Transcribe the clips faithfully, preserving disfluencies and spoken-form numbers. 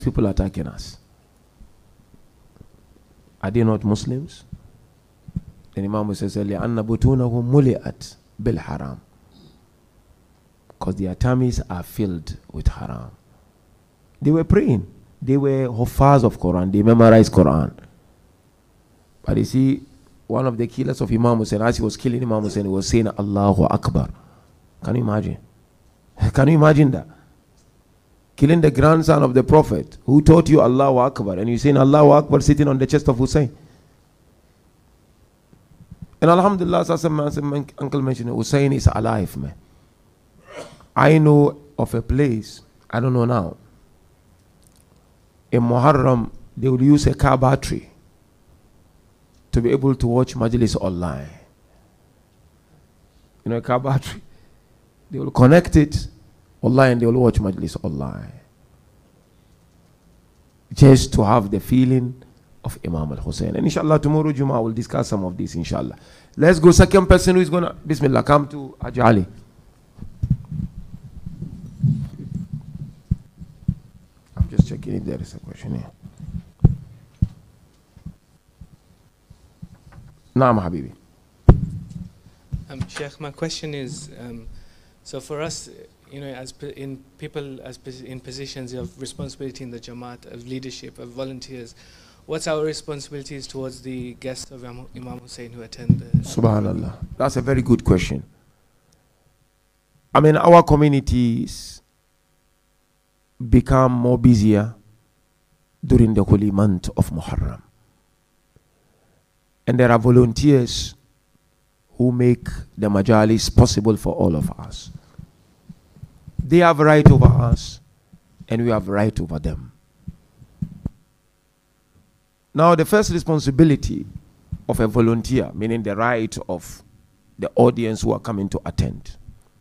people attacking us? Are they not Muslims? The Imam says, لِأَنَّ بُطُونَهُمْ مُلِئَتْ بِالْحَرَامِ, because their tummies are filled with haram. They were praying. They were huffaz of Quran. They memorized Quran. But you see, one of the killers of Imam Hussein, as he was killing Imam Hussein, he was saying, Allahu Akbar. Can you imagine? Can you imagine that? Killing the grandson of the Prophet who taught you Allahu Akbar, and you saying Allahu Akbar sitting on the chest of Hussein. And Alhamdulillah, as my uncle mentioned, Hussein is alive, man. I know of a place, I don't know now, in Muharram, they will use a car battery to be able to watch Majlis online. You know, a car battery. They will connect it online, they will watch Majlis online. Just to have the feeling of Imam al-Hussein. And inshallah, tomorrow Jummah will discuss some of this, inshallah. Let's go. Second person who is going to, Bismillah, come to Haji Ali. I'm just checking if there is a question here. Naam, Habibi. Um, Sheikh, my question is, um, so for us, you know, as in people as in positions of responsibility in the Jamaat, of leadership, of volunteers, what's our responsibilities towards the guests of Imam Hussein who attend the... Subhanallah. That's a very good question. I mean, our communities become more busier during the holy month of Muharram. And there are volunteers who make the majalis possible for all of us. They have right over us, and we have right over them. Now, the first responsibility of a volunteer, meaning the right of the audience who are coming to attend,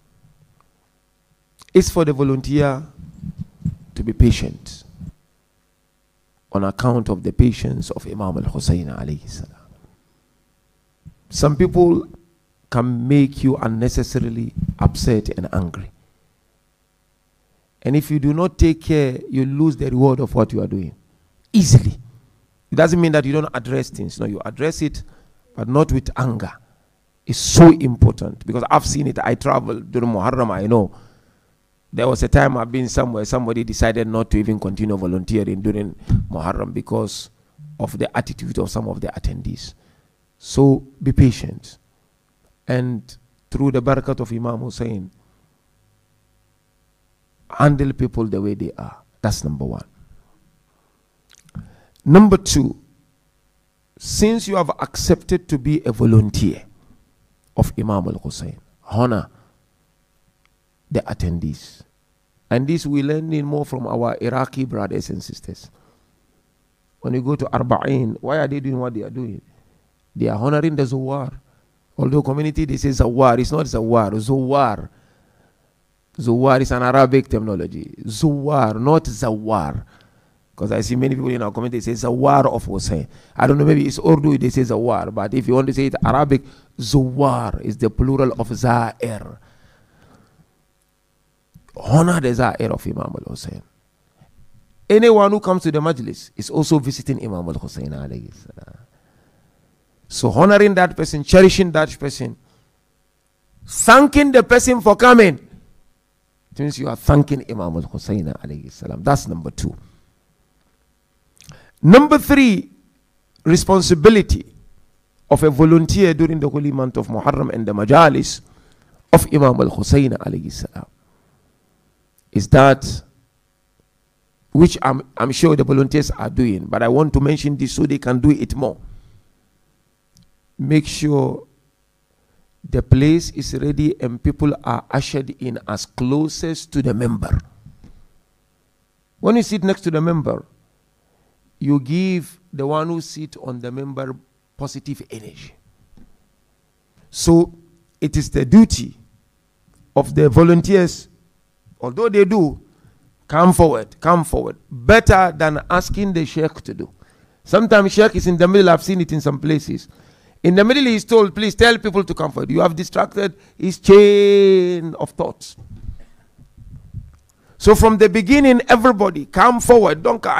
is for the volunteer to be patient on account of the patience of Imam al-Hussein alayhi salam. Some people can make you unnecessarily upset and angry. And if you do not take care, you lose the reward of what you are doing easily. It doesn't mean that you don't address things. No, you address it, but not with anger. It's so important, because I've seen it. I traveled during Muharram, I know. There was a time I've been somewhere, somebody decided not to even continue volunteering during Muharram because of the attitude of some of the attendees. So be patient. And through the barakat of Imam Hussein, handle people the way they are. That's number one. Number two, since you have accepted to be a volunteer of Imam al-Hussein, honor the attendees. And this we learn in more from our Iraqi brothers and sisters. When you go to Arba'in, why are they doing what they are doing? They are honoring the Zawar. Although community, they say Zawar. It's not Zawar. Zawar. Zawar is an Arabic terminology. Zawar, not Zawar. Because I see many people in our community say Zawar of Hussein. I don't know, maybe it's Urdu, they say Zawar. But if you want to say it Arabic, Zawar is the plural of Za'ir. Honor the Za'ir of Imam al-Hussein. Anyone who comes to the Majlis is also visiting Imam al-Hussein alayhi salam. So honoring that person, cherishing that person, thanking the person for coming, it means you are thanking Imam al-Hussein alayhi salam. That's number two. Number three, responsibility of a volunteer during the holy month of Muharram and the majalis of Imam al-Hussein alayhi salam is that, which I'm, I'm sure the volunteers are doing, but I want to mention this so they can do it more. Make sure the place is ready and people are ushered in as closest to the member. When you sit next to the member, you give the one who sits on the member positive energy. So it is the duty of the volunteers, although they do, come forward, come forward. Better than asking the sheikh to do. Sometimes sheikh is in the middle. I've seen it in some places. In the middle, he is told, please tell people to come forward. You have distracted his chain of thoughts. So from the beginning, everybody come forward. Don't